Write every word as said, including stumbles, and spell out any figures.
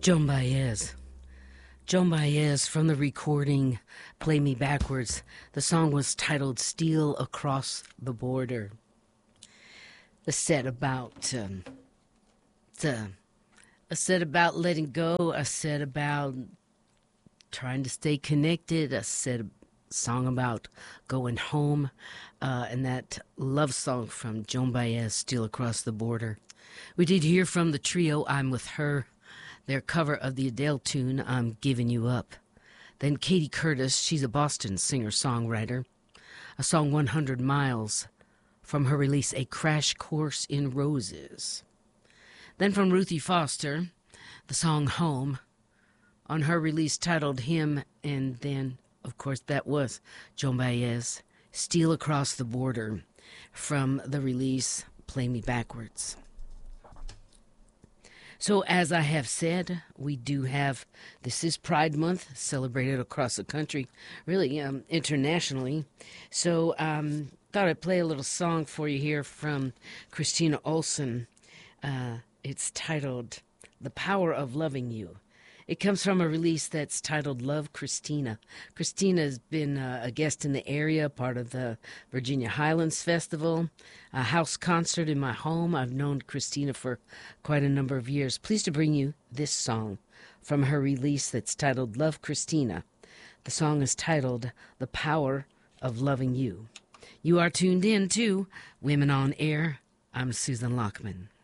Joan Baez. Joan Baez from the recording Play Me Backwards. The song was titled Steal Across the Border. A set about um, a, a set about letting go, a set about trying to stay connected, a set a song about going home, uh, and that love song from Joan Baez, Steal Across the Border. We did hear from the trio I'm With Her, their cover of the Adele tune, I'm Giving You Up. Then Katie Curtis, she's a Boston singer-songwriter, a song one hundred miles from her release, A Crash Course in Roses. Then from Ruthie Foster, the song Home, on her release titled Him, and then, of course, that was Joan Baez, Steal Across the Border, from the release Play Me Backwards. So as I have said, we do have, this is Pride Month, celebrated across the country, really um, internationally. So um, thought I'd play a little song for you here from Christina Olson. Uh, it's titled The Power of Loving You. It comes from a release that's titled Love Christina. Christina has been uh, a guest in the area, part of the Virginia Highlands Festival, a house concert in my home. I've known Christina for quite a number of years. Pleased to bring you this song from her release that's titled Love Christina. The song is titled The Power of Loving You. You are tuned in to Women on Air. I'm Susan Lockman.